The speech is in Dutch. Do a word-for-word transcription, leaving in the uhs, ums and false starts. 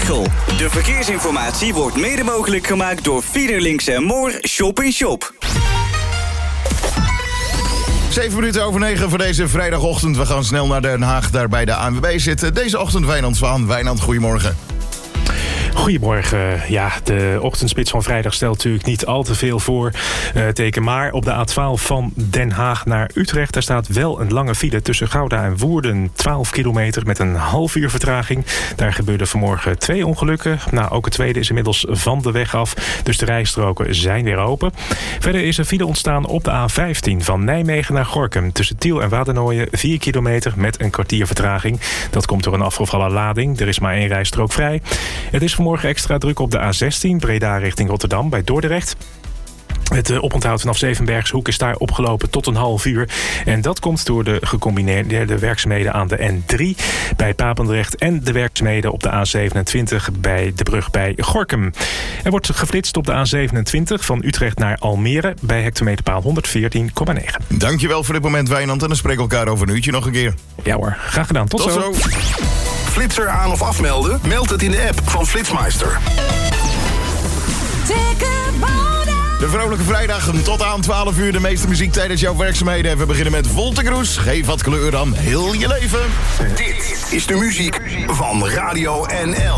Michel. De verkeersinformatie wordt mede mogelijk gemaakt door Fiederlinks en Moor Shop in Shop. Zeven minuten over negen voor deze vrijdagochtend. We gaan snel naar Den Haag, daar bij de A N W B zitten. Deze ochtend Wijnand Zwaan. Wijnand, goedemorgen. Goedemorgen. Ja, de ochtendspits van vrijdag stelt natuurlijk niet al te veel voor uh, teken. Maar op de A twaalf van Den Haag naar Utrecht... daar staat wel een lange file tussen Gouda en Woerden. twaalf kilometer met een half uur vertraging. Daar gebeurden vanmorgen twee ongelukken. Nou, ook het tweede is inmiddels van de weg af. Dus de rijstroken zijn weer open. Verder is er file ontstaan op de A vijftien van Nijmegen naar Gorinchem. Tussen Tiel en Wadernooien vier kilometer met een kwartier vertraging. Dat komt door een afgevallen lading. Er is maar één rijstrook vrij. Het is vanmorgen extra druk op de A zestien, Breda richting Rotterdam bij Dordrecht. Het oponthoud vanaf Zevenbergshoek is daar opgelopen tot een half uur. En dat komt door de gecombineerde werkzaamheden aan de N drie bij Papendrecht en de werkzaamheden op de A zevenentwintig bij de brug bij Gorinchem. Er wordt geflitst op de A zevenentwintig van Utrecht naar Almere bij hectometerpaal honderdveertien komma negen. Dankjewel voor dit moment, Wijnand. En dan spreken we elkaar over een uurtje nog een keer. Ja hoor, graag gedaan. Tot, Tot zo. zo. Flitser aan of afmelden? Meld het in de app van Flitsmeister. De vrolijke vrijdag tot aan twaalf uur. De meeste muziek tijdens jouw werkzaamheden. En we beginnen met Voltekroes. Geef wat kleur aan heel je leven. Dit is de muziek van Radio N L.